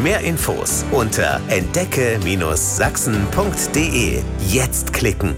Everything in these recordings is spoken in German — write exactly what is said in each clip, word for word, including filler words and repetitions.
Mehr Infos unter entdecke Sachsen punkt de. Jetzt klicken.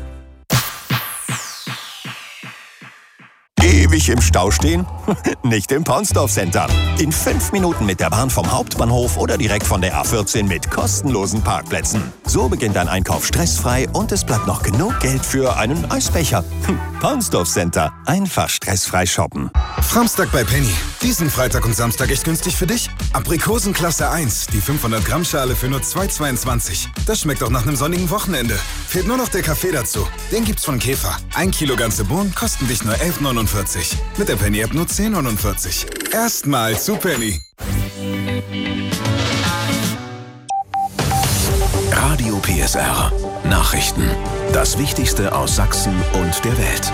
Ewig im Stau stehen? Nicht im Paunsdorf Center. In fünf Minuten mit der Bahn vom Hauptbahnhof oder direkt von der A vierzehn mit kostenlosen Parkplätzen. So beginnt dein Einkauf stressfrei und es bleibt noch genug Geld für einen Eisbecher. Paunsdorf Center. Einfach stressfrei shoppen. Framstag bei Penny. Diesen Freitag und Samstag echt günstig für dich? Aprikosen Klasse eins, die fünfhundert Gramm Schale für nur zwei Euro zweiundzwanzig. Das schmeckt auch nach einem sonnigen Wochenende. Fehlt nur noch der Kaffee dazu. Den gibt's von Käfer. Ein Kilo ganze Bohnen kosten dich nur elf Euro neunundvierzig. Mit der Penny-App nur zehn Euro neunundvierzig. Erstmal zu Penny. Radio P S R. Nachrichten. Das Wichtigste aus Sachsen und der Welt.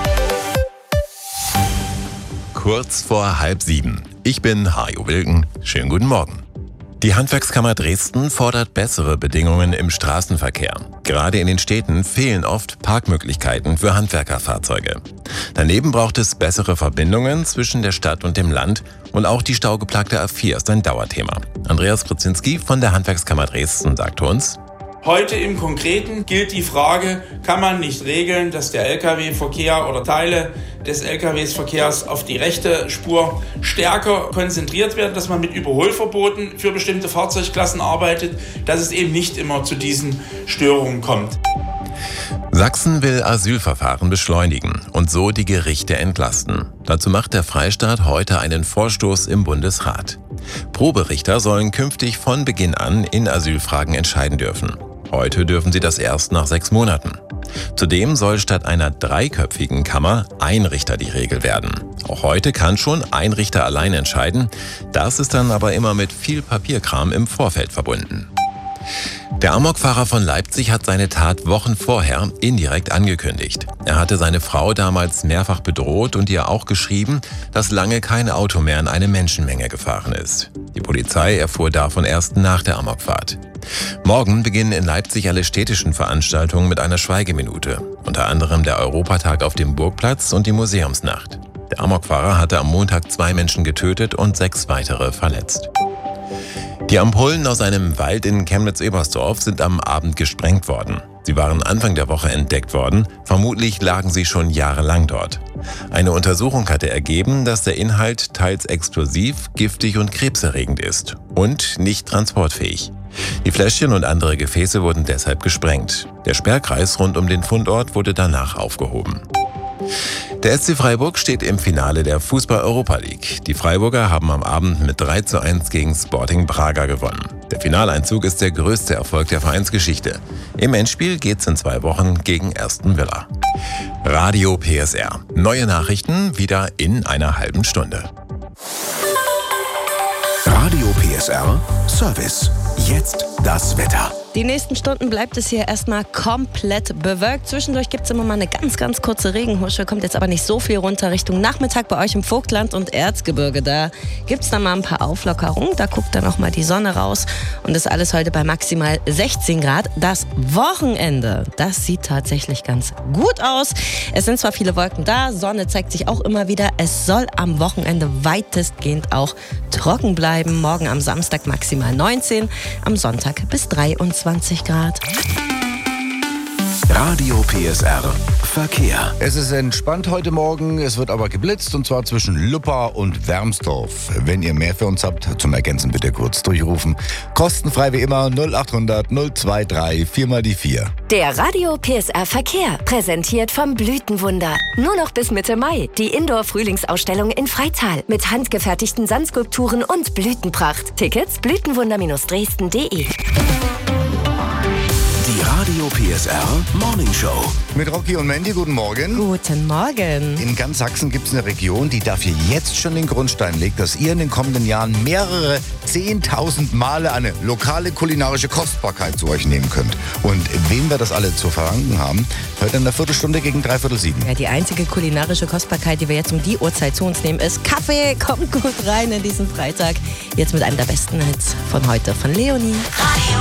Kurz vor halb sieben. Ich bin Hajo Wilken. Schönen guten Morgen. Die Handwerkskammer Dresden fordert bessere Bedingungen im Straßenverkehr. Gerade in den Städten fehlen oft Parkmöglichkeiten für Handwerkerfahrzeuge. Daneben braucht es bessere Verbindungen zwischen der Stadt und dem Land und auch die staugeplagte A vier ist ein Dauerthema. Andreas Brzezinski von der Handwerkskammer Dresden sagte uns: Heute im Konkreten gilt die Frage, kann man nicht regeln, dass der L K W-Verkehr oder Teile des L K W-Verkehrs auf die rechte Spur stärker konzentriert werden, dass man mit Überholverboten für bestimmte Fahrzeugklassen arbeitet, dass es eben nicht immer zu diesen Störungen kommt. Sachsen will Asylverfahren beschleunigen und so die Gerichte entlasten. Dazu macht der Freistaat heute einen Vorstoß im Bundesrat. Proberichter sollen künftig von Beginn an in Asylfragen entscheiden dürfen. Heute dürfen sie das erst nach sechs Monaten. Zudem soll statt einer dreiköpfigen Kammer ein Richter die Regel werden. Auch heute kann schon ein Richter allein entscheiden. Das ist dann aber immer mit viel Papierkram im Vorfeld verbunden. Der Amokfahrer von Leipzig hat seine Tat Wochen vorher indirekt angekündigt. Er hatte seine Frau damals mehrfach bedroht und ihr auch geschrieben, dass lange kein Auto mehr in eine Menschenmenge gefahren ist. Die Polizei erfuhr davon erst nach der Amokfahrt. Morgen beginnen in Leipzig alle städtischen Veranstaltungen mit einer Schweigeminute. Unter anderem der Europatag auf dem Burgplatz und die Museumsnacht. Der Amokfahrer hatte am Montag zwei Menschen getötet und sechs weitere verletzt. Die Ampullen aus einem Wald in Chemnitz-Ebersdorf sind am Abend gesprengt worden. Sie waren Anfang der Woche entdeckt worden. Vermutlich lagen sie schon jahrelang dort. Eine Untersuchung hatte ergeben, dass der Inhalt teils explosiv, giftig und krebserregend ist und nicht transportfähig. Die Fläschchen und andere Gefäße wurden deshalb gesprengt. Der Sperrkreis rund um den Fundort wurde danach aufgehoben. Der S C Freiburg steht im Finale der Fußball-Europa League. Die Freiburger haben am Abend mit drei zu eins gegen Sporting Braga gewonnen. Der Finaleinzug ist der größte Erfolg der Vereinsgeschichte. Im Endspiel geht's in zwei Wochen gegen Aston Villa. Radio P S R. Neue Nachrichten wieder in einer halben Stunde. Radio P S R Service. Jetzt das Wetter. Die nächsten Stunden bleibt es hier erstmal komplett bewölkt. Zwischendurch gibt es immer mal eine ganz, ganz kurze Regenhusche. Kommt jetzt aber nicht so viel runter Richtung Nachmittag bei euch im Vogtland und Erzgebirge. Da gibt es dann mal ein paar Auflockerungen. Da guckt dann auch mal die Sonne raus. Und das alles heute bei maximal sechzehn Grad. Das Wochenende, das sieht tatsächlich ganz gut aus. Es sind zwar viele Wolken da, Sonne zeigt sich auch immer wieder. Es soll am Wochenende weitestgehend auch trocken bleiben. Morgen am Samstag maximal neunzehn, am Sonntag bis dreiundzwanzig Grad. Radio P S R Verkehr. Es ist entspannt heute Morgen, es wird aber geblitzt und zwar zwischen Luppa und Wermsdorf. Wenn ihr mehr für uns habt, zum Ergänzen bitte kurz durchrufen. Kostenfrei wie immer null acht hundert null zwei drei vier mal die vier. Der Radio P S R Verkehr, präsentiert vom Blütenwunder. Nur noch bis Mitte Mai. Die Indoor-Frühlingsausstellung in Freital mit handgefertigten Sandskulpturen und Blütenpracht. Tickets blütenwunder Dresden punkt de. Die Radio P S R Morning Show. Mit Rocky und Mandy, guten Morgen. Guten Morgen. In ganz Sachsen gibt es eine Region, die dafür jetzt schon den Grundstein legt, dass ihr in den kommenden Jahren mehrere zehntausend Male eine lokale kulinarische Kostbarkeit zu euch nehmen könnt. Und wem wir das alle zu verdanken haben, hört in einer Viertelstunde gegen dreiviertel sieben. Ja, die einzige kulinarische Kostbarkeit, die wir jetzt um die Uhrzeit zu uns nehmen, ist Kaffee. Kommt gut rein in diesen Freitag. Jetzt mit einem der besten Hits von heute von Leonie.